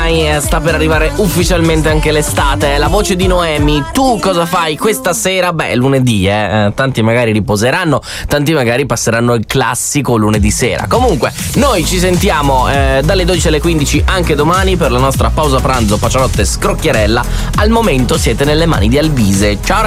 ormai sta per arrivare ufficialmente anche l'estate. La voce di Noemi, tu cosa fai questa sera? Beh, è lunedì, tanti magari riposeranno, tanti magari passeranno il classico lunedì sera. Comunque, noi ci sentiamo dalle 12 alle 15 anche domani per la nostra pausa pranzo, pacianotte, scrocchierella. Al momento siete nelle mani di Albise. Ciao